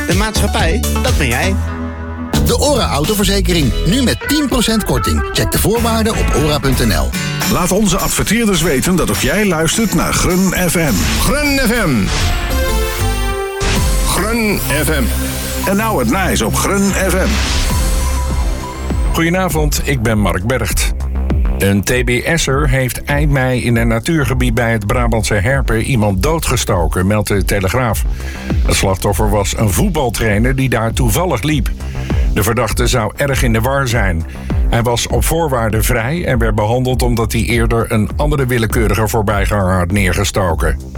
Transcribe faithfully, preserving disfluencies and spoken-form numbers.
De maatschappij, dat ben jij. De OHRA autoverzekering. Nu met tien procent korting. Check de voorwaarden op ora punt n l. Laat onze adverteerders weten dat ook jij luistert naar Grun F M. Grun F M. Grun F M. En nou het nice op Grun F M. Goedenavond, ik ben Mark Bergt. Een T B S'er heeft eind mei in een natuurgebied bij het Brabantse Herpen iemand doodgestoken, meldt de Telegraaf. Het slachtoffer was een voetbaltrainer die daar toevallig liep. De verdachte zou erg in de war zijn. Hij was op voorwaarde vrij en werd behandeld omdat hij eerder een andere willekeurige voorbijganger had neergestoken.